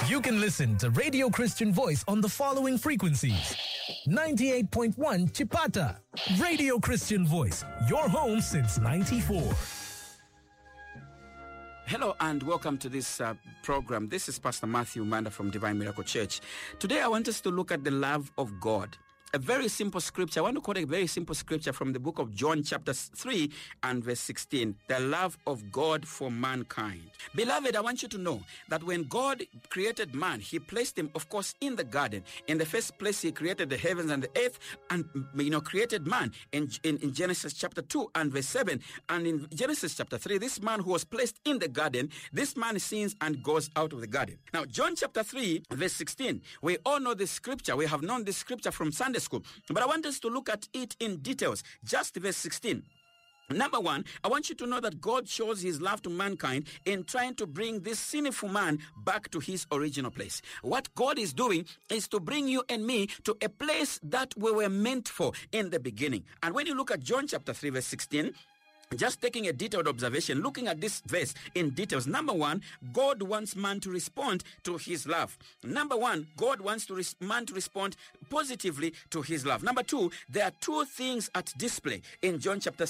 You can listen to Radio Christian Voice on the following frequencies. 98.1 Chipata. Radio Christian Voice, your home since 94. Hello and welcome to this program. This is Pastor Matthew Manda from Divine Miracle Church. Today I want us to look at the love of God. A very simple scripture. I want to quote a very simple scripture from the book of John chapter 3 and verse 16. The love of God for mankind. Beloved, I want you to know that when God created man, he placed him, of course, in the garden. In the first place, he created the heavens and the earth and, created man in Genesis chapter 2 and verse 7. And in Genesis chapter 3, this man who was placed in the garden, this man sins and goes out of the garden. Now, John chapter 3 verse 16, we all know this scripture. We have known this scripture from Sunday school. But I want us to look at it in details. Just verse 16. Number one, I want you to know that God shows his love to mankind in trying to bring this sinful man back to his original place. What God is doing is to bring you and me to a place that we were meant for in the beginning. And when you look at John chapter 3 verse 16, just taking a detailed observation, looking at this verse in details. Number one, God wants man to respond to his love. Number one, God wants man to respond positively to his love. Number two, there are two things at display in John chapter